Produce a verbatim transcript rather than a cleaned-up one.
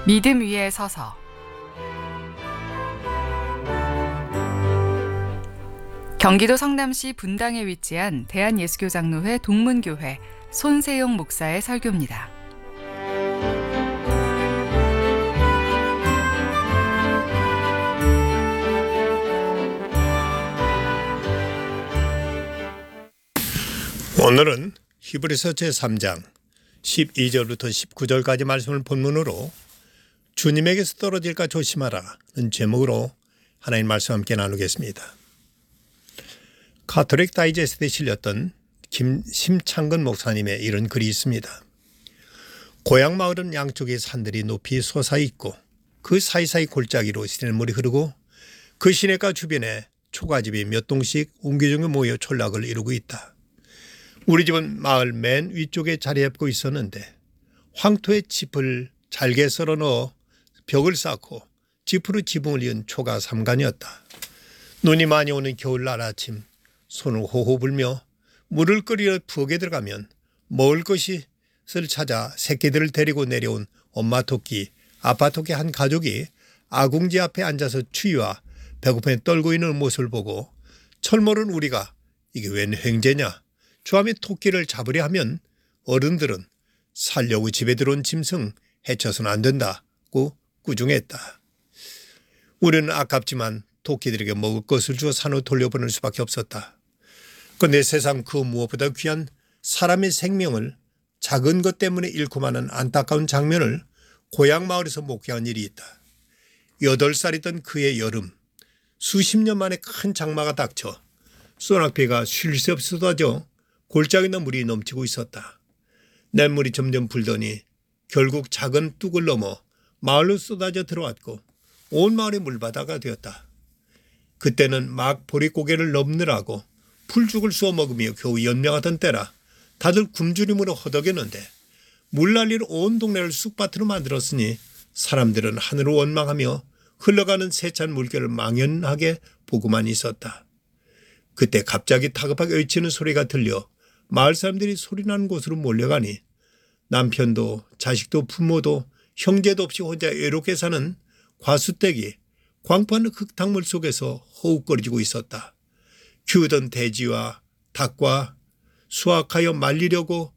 믿음 위에 서서. 경기도 성남시 분당에 위치한 대한예수교장로회 동문교회 손세용 목사의 설교입니다. 오늘은 히브리서 제삼 장 십이 절부터 십구 절까지 말씀을 본문으로 주님에게서 떨어질까 조심하라는 제목으로 하나님 말씀 함께 나누겠습니다. 가톨릭 다이제스트에 실렸던 김심창근 목사님의 이런 글이 있습니다. 고향 마을은 양쪽의 산들이 높이 솟아 있고 그 사이사이 골짜기로 시냇물이 흐르고 그 시냇가 주변에 초가집이 몇 동씩 옹기종기 모여 촌락을 이루고 있다. 우리 집은 마을 맨 위쪽에 자리 잡고 있었는데 황토에 짚을 잘게 썰어 넣어 벽을 쌓고 짚으로 지붕을 이은 초가 삼간이었다. 눈이 많이 오는 겨울날 아침 손을 호호 불며 물을 끓이러 부엌에 들어가면 먹을 것을 찾아 새끼들을 데리고 내려온 엄마 토끼, 아빠 토끼 한 가족이 아궁지 앞에 앉아서 추위와 배고픔에 떨고 있는 모습을 보고 철모른 우리가 이게 웬 횡재냐? 주함이 토끼를 잡으려 하면 어른들은 살려고 집에 들어온 짐승 해쳐서는 안 된다고 꾸중했다. 우리는 아깝지만 토끼들에게 먹을 것을 주어 산으로 돌려보낼 수밖에 없었다. 그런데 세상 그 무엇보다 귀한 사람의 생명을 작은 것 때문에 잃고 마는 안타까운 장면을 고향 마을에서 목격한 일이 있다. 여덟 살이던 그의 여름, 수십 년 만에 큰 장마가 닥쳐 소낙비가 쉴 새 없이 쏟아져 골짜기나 물이 넘치고 있었다. 냇물이 점점 불더니 결국 작은 뚝을 넘어 마을로 쏟아져 들어왔고 온 마을이 물바다가 되었다. 그때는 막 보릿고개를 넘느라고 풀죽을 쏘아 먹으며 겨우 연명하던 때라 다들 굶주림으로 허덕였는데 물난리로 온 동네를 쑥밭으로 만들었으니 사람들은 하늘을 원망하며 흘러가는 세찬 물결을 망연하게 보고만 있었다. 그때 갑자기 다급하게 외치는 소리가 들려 마을 사람들이 소리나는 곳으로 몰려가니 남편도 자식도 부모도 형제도 없이 혼자 외롭게 사는 과수댁이 광포하는 흙탕물 속에서 호흡거리고 있었다. 키우던 돼지와 닭과 수확하여 말리려고